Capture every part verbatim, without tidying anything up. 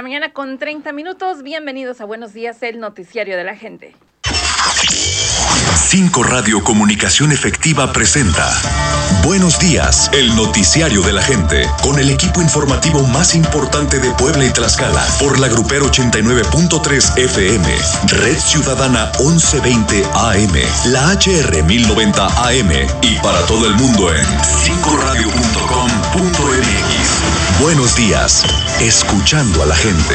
mañana con treinta minutos. Bienvenidos a Buenos Días, el noticiario de la gente. cinco Radio Comunicación Efectiva presenta Buenos Días, el noticiario de la gente, con el equipo informativo más importante de Puebla y Tlaxcala, por la Grupero ochenta y nueve punto tres F M, Red Ciudadana once veinte A M, la H R mil noventa A M y para todo el mundo en cinco radio punto com punto m x. Buenos Días, escuchando a la gente.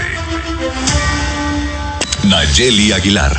Nayeli Aguilar.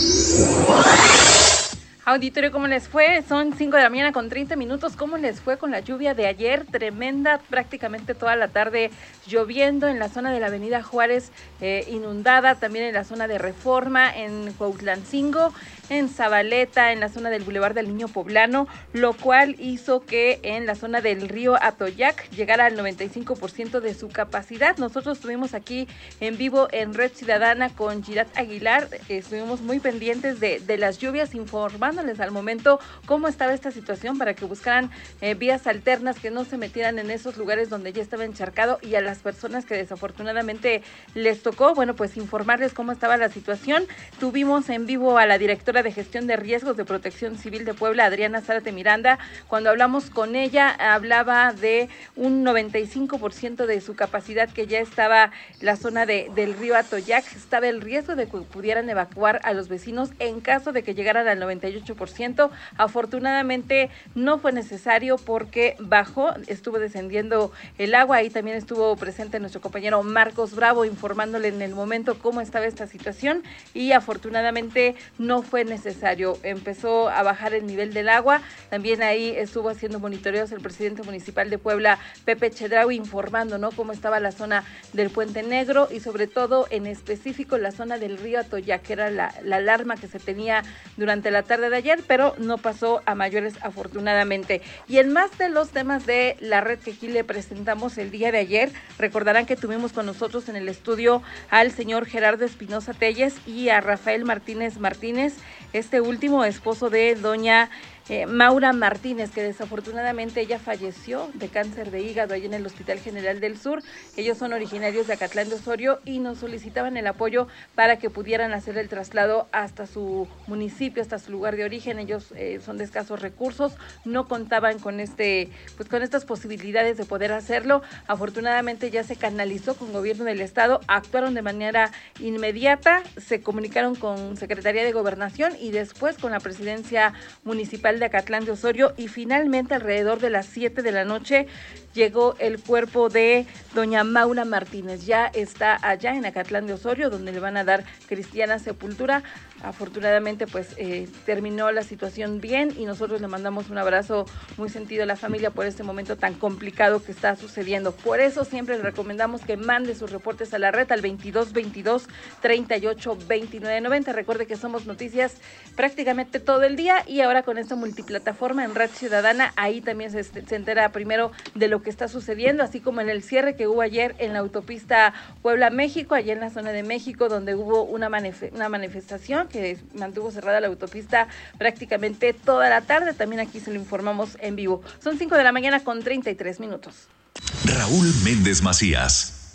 Auditorio, ¿cómo les fue? Son cinco de la mañana con treinta minutos. ¿Cómo les fue con la lluvia de ayer? Tremenda, prácticamente toda la tarde lloviendo en la zona de la Avenida Juárez, eh, inundada, también en la zona de Reforma, en Cuautlancingo, en Zabaleta, en la zona del Boulevard del Niño Poblano, lo cual hizo que en la zona del río Atoyac llegara al noventa y cinco por ciento de su capacidad. Nosotros estuvimos aquí en vivo en Red Ciudadana con Girat Aguilar, estuvimos muy pendientes de, de las lluvias, informando al momento cómo estaba esta situación para que buscaran eh, vías alternas que no se metieran en esos lugares donde ya estaba encharcado, y a las personas que desafortunadamente les tocó, bueno, pues informarles cómo estaba la situación. Tuvimos en vivo a la directora de Gestión de Riesgos de Protección Civil de Puebla, Adriana Zárate Miranda. Cuando hablamos con ella, hablaba de un noventa y cinco por ciento de su capacidad, que ya estaba la zona de, del río Atoyac. Estaba el riesgo de que pudieran evacuar a los vecinos en caso de que llegaran al noventa y ocho por ciento. Afortunadamente no fue necesario porque bajó, estuvo descendiendo el agua. Ahí también estuvo presente nuestro compañero Marcos Bravo informándole en el momento cómo estaba esta situación, y afortunadamente no fue necesario. Empezó a bajar el nivel del agua. También ahí estuvo haciendo monitoreos el presidente municipal de Puebla, Pepe Chedraui, informando, ¿no?, cómo estaba la zona del Puente Negro y sobre todo en específico la zona del río Atoyac, que era la, la alarma que se tenía durante la tarde de ayer, pero no pasó a mayores afortunadamente. Y en más de los temas de la red que aquí le presentamos el día de ayer, recordarán que tuvimos con nosotros en el estudio al señor Gerardo Espinosa Telles y a Rafael Martínez Martínez, este último esposo de doña Eh, Maura Martínez, que desafortunadamente ella falleció de cáncer de hígado allí en el Hospital General del Sur. Ellos son originarios de Acatlán de Osorio y nos solicitaban el apoyo para que pudieran hacer el traslado hasta su municipio, hasta su lugar de origen. Ellos eh, son de escasos recursos, no contaban con este, pues con estas posibilidades de poder hacerlo. Afortunadamente ya se canalizó con gobierno del estado, actuaron de manera inmediata, se comunicaron con Secretaría de Gobernación y después con la presidencia municipal de Acatlán de Osorio, y finalmente alrededor de las siete de la noche llegó el cuerpo de doña Maura Martínez. Ya está allá en Acatlán de Osorio, donde le van a dar cristiana sepultura. Afortunadamente pues eh, terminó la situación bien, y nosotros le mandamos un abrazo muy sentido a la familia por este momento tan complicado que está sucediendo. Por eso siempre le recomendamos que mande sus reportes a la red al veintidós veintidós treinta y ocho veintinueve noventa. Recuerde que somos noticias prácticamente todo el día, y ahora con esta multiplataforma en Red Ciudadana, ahí también se, se entera primero de lo que está sucediendo, así como en el cierre que hubo ayer en la autopista Puebla-México, allá en la zona de México, donde hubo una, manif- una manifestación que mantuvo cerrada la autopista prácticamente toda la tarde. También aquí se lo informamos en vivo. Son cinco de la mañana con treinta y tres minutos. Raúl Méndez Macías.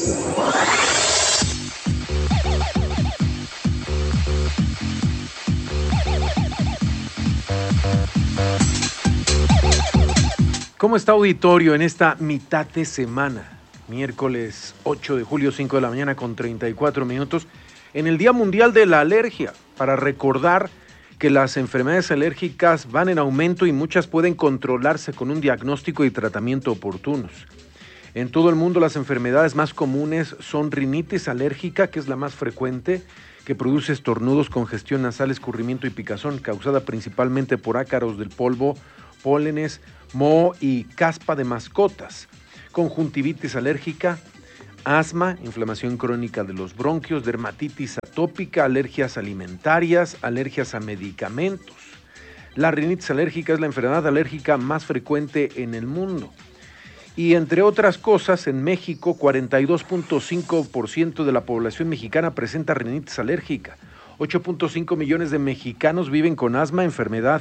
¿Cómo está, auditorio, en esta mitad de semana? Miércoles ocho de julio, cinco de la mañana con treinta y cuatro minutos, en el Día Mundial de la Alergia, para recordar que las enfermedades alérgicas van en aumento y muchas pueden controlarse con un diagnóstico y tratamiento oportunos. En todo el mundo las enfermedades más comunes son rinitis alérgica, que es la más frecuente, que produce estornudos, congestión nasal, escurrimiento y picazón, causada principalmente por ácaros del polvo, pólenes, moho y caspa de mascotas. Conjuntivitis alérgica, asma, inflamación crónica de los bronquios, dermatitis atópica, alergias alimentarias, alergias a medicamentos. La rinitis alérgica es la enfermedad alérgica más frecuente en el mundo. Y entre otras cosas, en México, cuarenta y dos punto cinco por ciento de la población mexicana presenta rinitis alérgica. ocho punto cinco millones de mexicanos viven con asma, enfermedad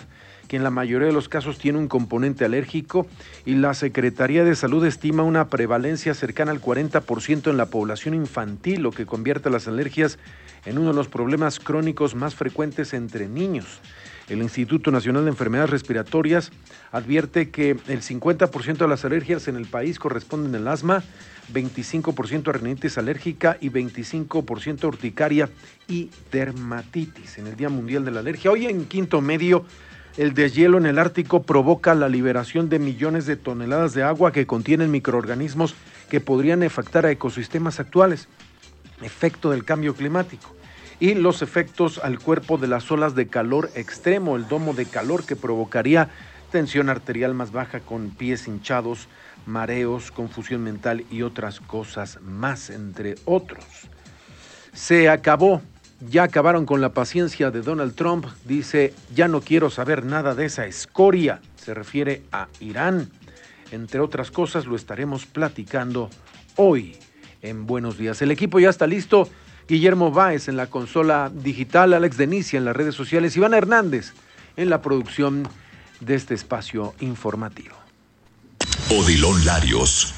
que en la mayoría de los casos tiene un componente alérgico, y la Secretaría de Salud estima una prevalencia cercana al cuarenta por ciento en la población infantil, lo que convierte las alergias en uno de los problemas crónicos más frecuentes entre niños. El Instituto Nacional de Enfermedades Respiratorias advierte que el cincuenta por ciento de las alergias en el país corresponden al asma, veinticinco por ciento a rinitis alérgica y veinticinco por ciento a urticaria y dermatitis. En el Día Mundial de la Alergia, hoy en Quinto Medio, el deshielo en el Ártico provoca la liberación de millones de toneladas de agua que contienen microorganismos que podrían afectar a ecosistemas actuales, efecto del cambio climático, y los efectos al cuerpo de las olas de calor extremo, el domo de calor que provocaría tensión arterial más baja con pies hinchados, mareos, confusión mental y otras cosas más, entre otros. Se acabó. Ya acabaron con la paciencia de Donald Trump, dice, ya no quiero saber nada de esa escoria, se refiere a Irán. Entre otras cosas, lo estaremos platicando hoy en Buenos Días. El equipo ya está listo, Guillermo Báez en la consola digital, Alex Denicia en las redes sociales, Iván Hernández en la producción de este espacio informativo. Odilon Larios.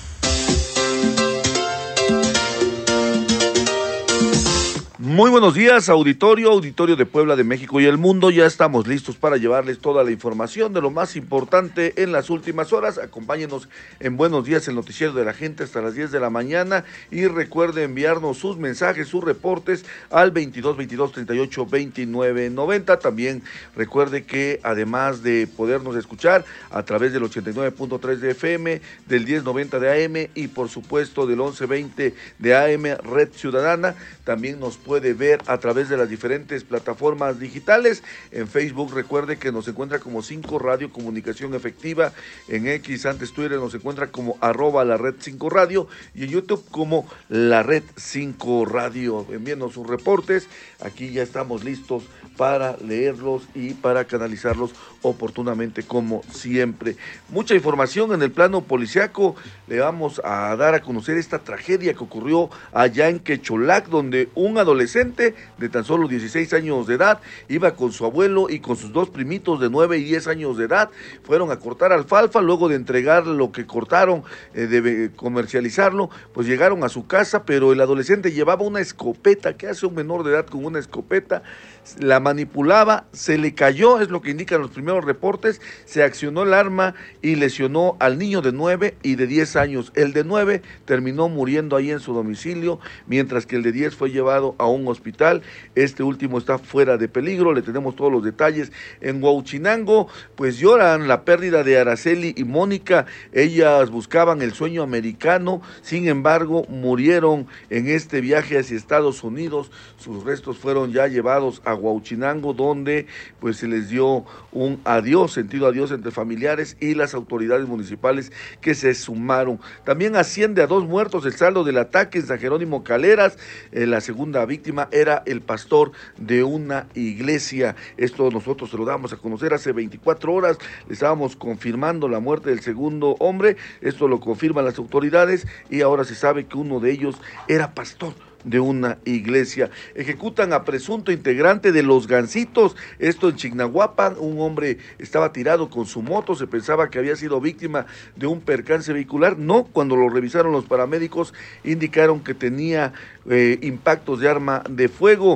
Muy buenos días, auditorio, auditorio de Puebla, de México y el mundo. Ya estamos listos para llevarles toda la información de lo más importante en las últimas horas. Acompáñenos en Buenos Días, el noticiero de la gente, hasta las diez de la mañana. Y recuerde enviarnos sus mensajes, sus reportes al veintidós veintidós treinta y ocho veintinueve noventa. También recuerde que además de podernos escuchar a través del ochenta y nueve punto tres de F M, del diez noventa de A M y por supuesto del once veinte de A M Red Ciudadana, también nos puede puede ver a través de las diferentes plataformas digitales. En Facebook recuerde que nos encuentra como cinco Radio Comunicación Efectiva, en X, antes Twitter, nos encuentra como arroba la red cinco Radio, y en YouTube como la red cinco Radio. Envíenos sus reportes, aquí ya estamos listos para leerlos y para canalizarlos oportunamente como siempre. Mucha información en el plano policiaco. Le vamos a dar a conocer esta tragedia que ocurrió allá en Quecholac, donde un adolescente de tan solo dieciséis años de edad iba con su abuelo y con sus dos primitos de nueve y diez años de edad. Fueron a cortar alfalfa, luego de entregar lo que cortaron, eh, de comercializarlo, pues llegaron a su casa, pero el adolescente llevaba una escopeta. ¿Qué hace un menor de edad con una escopeta? La manipulaba, se le cayó, es lo que indican los primeros reportes, se accionó el arma y lesionó al niño de nueve y de diez años. El de nueve terminó muriendo ahí en su domicilio, mientras que el de diez fue llevado a un hospital. Este último está fuera de peligro, le tenemos todos los detalles. En Huauchinango, pues lloran la pérdida de Araceli y Mónica. Ellas buscaban el sueño americano, sin embargo, murieron en este viaje hacia Estados Unidos. Sus restos fueron ya llevados a Huauchinango, donde pues se les dio un adiós, sentido adiós entre familiares y las autoridades municipales que se sumaron. También asciende a dos muertos el saldo del ataque en San Jerónimo Caleras. Eh, la segunda víctima era el pastor de una iglesia. Esto nosotros se lo damos a conocer hace veinticuatro horas. Le estábamos confirmando la muerte del segundo hombre. Esto lo confirman las autoridades y ahora se sabe que uno de ellos era pastor de una iglesia. Ejecutan a presunto integrante de los Gansitos, esto en Chignahuapan. Un hombre estaba tirado con su moto, se pensaba que había sido víctima de un percance vehicular. No, cuando lo revisaron los paramédicos indicaron que tenía eh, impactos de arma de fuego,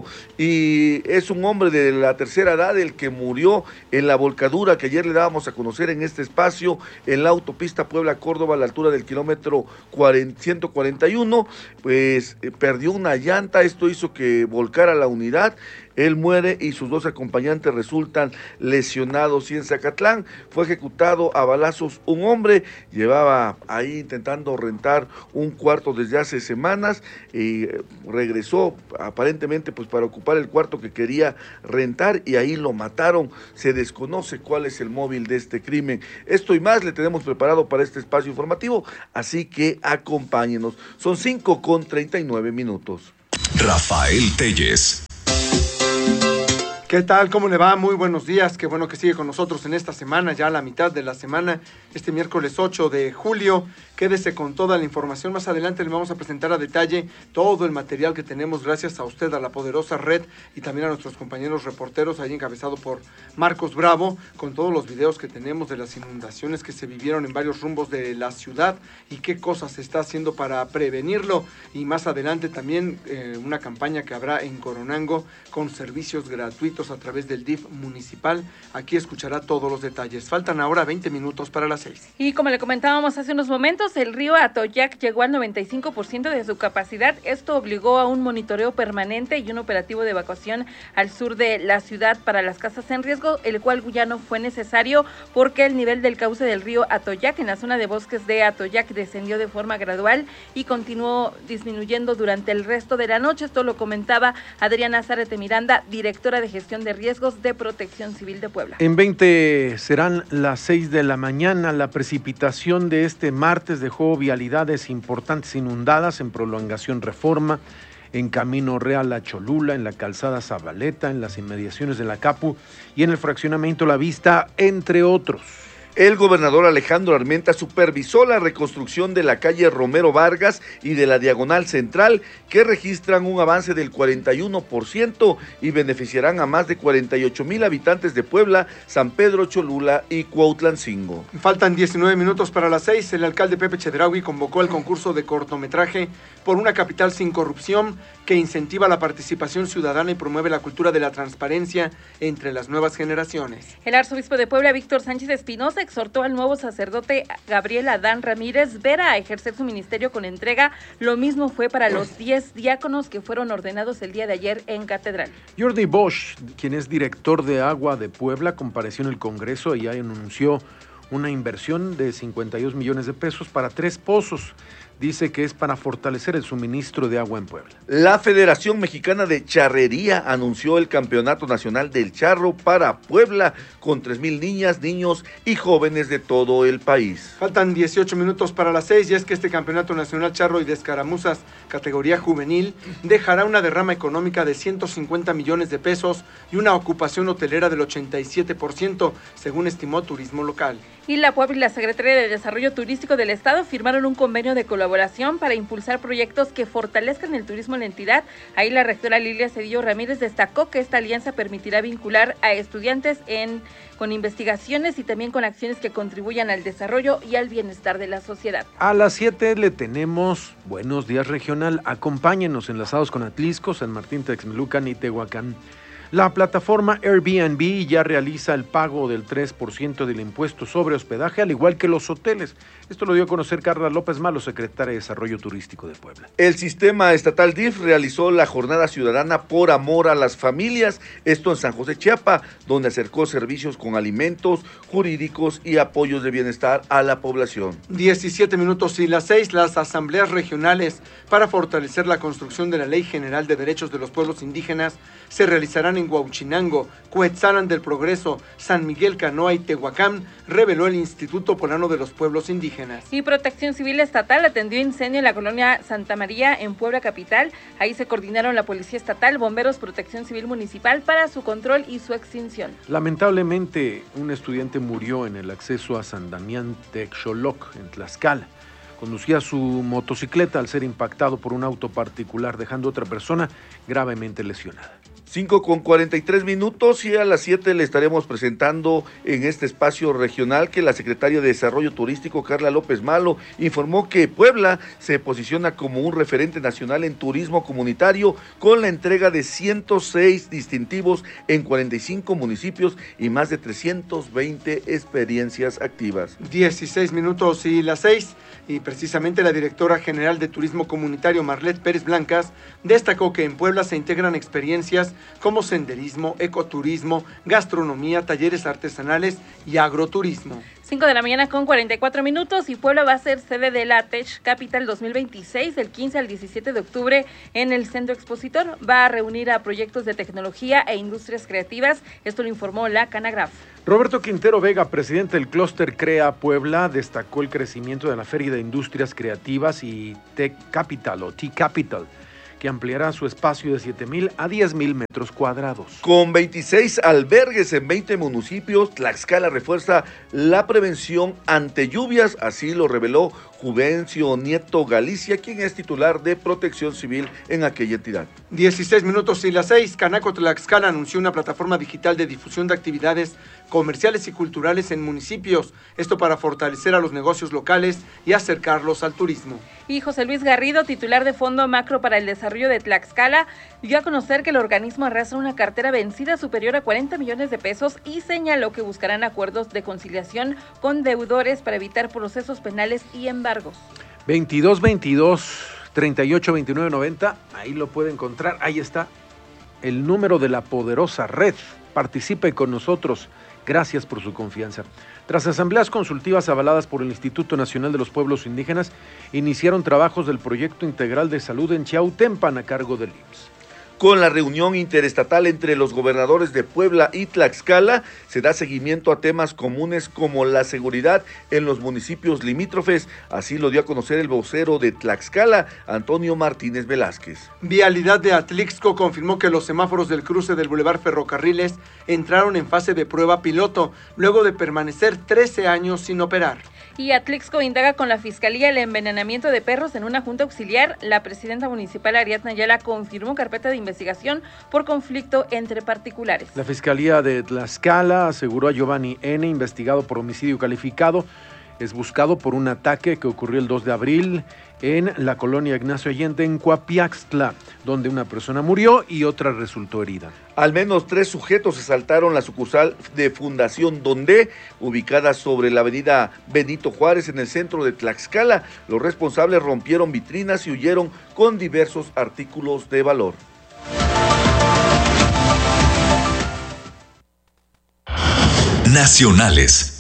y es un hombre de la tercera edad el que murió en la volcadura que ayer le dábamos a conocer en este espacio, en la autopista Puebla-Córdoba, a la altura del kilómetro ciento cuarenta y uno, pues eh, perdió una llanta. Esto hizo que volcara la unidad. Él muere y sus dos acompañantes resultan lesionados. Y en Zacatlán fue ejecutado a balazos un hombre. Llevaba ahí intentando rentar un cuarto desde hace semanas y regresó aparentemente pues para ocupar el cuarto que quería rentar, y ahí lo mataron. Se desconoce cuál es el móvil de este crimen. Esto y más le tenemos preparado para este espacio informativo, así que acompáñenos. Son cinco con treinta y nueve minutos. Rafael Telles. ¿Qué tal? ¿Cómo le va? Muy buenos días. Qué bueno que sigue con nosotros en esta semana, ya a la mitad de la semana, este miércoles ocho de julio. Quédese con toda la información. Más adelante le vamos a presentar a detalle todo el material que tenemos gracias a usted, a la poderosa red y también a nuestros compañeros reporteros, ahí encabezado por Marcos Bravo, con todos los videos que tenemos de las inundaciones que se vivieron en varios rumbos de la ciudad y qué cosas se está haciendo para prevenirlo. Y más adelante también eh, una campaña que habrá en Coronango con servicios gratuitos a través del D I F municipal. Aquí escuchará todos los detalles. Faltan ahora veinte minutos para las seis. Y como le comentábamos hace unos momentos, el río Atoyac llegó al noventa y cinco por ciento de su capacidad. Esto obligó a un monitoreo permanente y un operativo de evacuación al sur de la ciudad para las casas en riesgo, el cual ya no fue necesario porque el nivel del cauce del río Atoyac en la zona de bosques de Atoyac descendió de forma gradual y continuó disminuyendo durante el resto de la noche. Esto lo comentaba Adriana Zárate Miranda, directora de gestión de riesgos de Protección Civil de Puebla. En veinte serán las seis de la mañana. La precipitación de este martes dejó vialidades importantes inundadas en Prolongación Reforma, en Camino Real a Cholula, en la calzada Zabaleta, en las inmediaciones de la Capu y en el fraccionamiento La Vista, entre otros. El gobernador Alejandro Armenta supervisó la reconstrucción de la calle Romero Vargas y de la Diagonal Central, que registran un avance del cuarenta y uno por ciento y beneficiarán a más de cuarenta y ocho mil habitantes de Puebla, San Pedro Cholula y Cuautlancingo. Faltan diecinueve minutos para las seis. El alcalde Pepe Chedraui convocó el concurso de cortometraje por una capital sin corrupción que incentiva la participación ciudadana y promueve la cultura de la transparencia entre las nuevas generaciones. El arzobispo de Puebla, Víctor Sánchez Espinosa, exhortó al nuevo sacerdote Gabriel Adán Ramírez Vera a ejercer su ministerio con entrega. Lo mismo fue para los diez diáconos que fueron ordenados el día de ayer en Catedral. Jordi Bosch, quien es director de Agua de Puebla, compareció en el Congreso y ya anunció una inversión de cincuenta y dos millones de pesos para tres pozos. Dice que es para fortalecer el suministro de agua en Puebla. La Federación Mexicana de Charrería anunció el Campeonato Nacional del Charro para Puebla con tres mil niñas, niños y jóvenes de todo el país. Faltan dieciocho minutos para las seis y es que este Campeonato Nacional Charro y de Escaramuzas categoría juvenil dejará una derrama económica de ciento cincuenta millones de pesos y una ocupación hotelera del ochenta y siete por ciento, según estimó Turismo Local. Y la Puebla y la Secretaría de Desarrollo Turístico del Estado firmaron un convenio de colaboración para impulsar proyectos que fortalezcan el turismo en la entidad. Ahí la rectora Lilia Cedillo Ramírez destacó que esta alianza permitirá vincular a estudiantes en, con investigaciones y también con acciones que contribuyan al desarrollo y al bienestar de la sociedad. A las siete le tenemos Buenos Días Regional. Acompáñenos enlazados con Atlisco, San Martín, Texmelucan y Tehuacán. La plataforma Airbnb ya realiza el pago del tres por ciento del impuesto sobre hospedaje, al igual que los hoteles. Esto lo dio a conocer Carla López Malo, secretaria de Desarrollo Turístico de Puebla. El sistema estatal D I F realizó la jornada ciudadana por amor a las familias, esto en San José, Chiapa, donde acercó servicios con alimentos, jurídicos y apoyos de bienestar a la población. diecisiete minutos y las seis, las asambleas regionales para fortalecer la construcción de la Ley General de Derechos de los Pueblos Indígenas se realizarán en Huauchinango, Cuetzalan del Progreso, San Miguel Canoa y Tehuacán, reveló el Instituto Poblano de los Pueblos Indígenas. Y Protección Civil Estatal atendió incendio en la colonia Santa María en Puebla Capital. Ahí se coordinaron la Policía Estatal, Bomberos, Protección Civil Municipal para su control y su extinción. Lamentablemente, un estudiante murió en el acceso a San Damián Texoloc, en Tlaxcala. Conducía su motocicleta al ser impactado por un auto particular, dejando a otra persona gravemente lesionada. cinco con cuarenta y tres minutos y a las siete le estaremos presentando en este espacio regional que la secretaria de Desarrollo Turístico, Carla López Malo, informó que Puebla se posiciona como un referente nacional en turismo comunitario con la entrega de ciento seis distintivos en cuarenta y cinco municipios y más de trescientas veinte experiencias activas. dieciséis minutos y las seis, y precisamente la directora general de Turismo Comunitario, Marlet Pérez Blancas, destacó que en Puebla se integran experiencias como senderismo, ecoturismo, gastronomía, talleres artesanales y agroturismo. cinco de la mañana con cuarenta y cuatro minutos y Puebla va a ser sede de la Tech Capital dos mil veintiséis del quince al diecisiete de octubre en el Centro Expositor. Va a reunir a proyectos de tecnología e industrias creativas. Esto lo informó la Canagraf. Roberto Quintero Vega, presidente del clúster CREA Puebla, destacó el crecimiento de la Feria de Industrias Creativas y Tech Capital o T-Capital, que ampliará su espacio de siete mil a diez mil metros cuadrados. Con veintiséis albergues en veinte municipios, Tlaxcala refuerza la prevención ante lluvias, así lo reveló Juvencio Nieto Galicia, quien es titular de Protección Civil en aquella entidad. dieciséis minutos y las seis, Canaco Tlaxcala anunció una plataforma digital de difusión de actividades comerciales y culturales en municipios, esto para fortalecer a los negocios locales y acercarlos al turismo. Y José Luis Garrido, titular de Fondo Macro para el Desarrollo de Tlaxcala, dio a conocer que el organismo arrastra una cartera vencida superior a cuarenta millones de pesos y señaló que buscarán acuerdos de conciliación con deudores para evitar procesos penales y embargos. veintidós veintidós, treinta y ocho, veintinueve, noventa, ahí lo puede encontrar, ahí está el número de la poderosa red. Participe con nosotros. Gracias por su confianza. Tras asambleas consultivas avaladas por el Instituto Nacional de los Pueblos Indígenas, iniciaron trabajos del Proyecto Integral de Salud en Chiautempan a cargo del I M S S. Con la reunión interestatal entre los gobernadores de Puebla y Tlaxcala, se da seguimiento a temas comunes como la seguridad en los municipios limítrofes. Así lo dio a conocer el vocero de Tlaxcala, Antonio Martínez Velázquez. Vialidad de Atlixco confirmó que los semáforos del cruce del Boulevard Ferrocarriles entraron en fase de prueba piloto, luego de permanecer trece años sin operar. Y Atlixco indaga con la Fiscalía el envenenamiento de perros en una junta auxiliar. La presidenta municipal Ariadna Ayala confirmó carpeta de investigación por conflicto entre particulares. La Fiscalía de Tlaxcala aseguró a Giovanni N., investigado por homicidio calificado, es buscado por un ataque que ocurrió el dos de abril en la colonia Ignacio Allende en Coapiaxtla, donde una persona murió y otra resultó herida. Al menos tres sujetos asaltaron la sucursal de Fundación Donde, ubicada sobre la avenida Benito Juárez en el centro de Tlaxcala. Los responsables rompieron vitrinas y huyeron con diversos artículos de valor. Nacionales.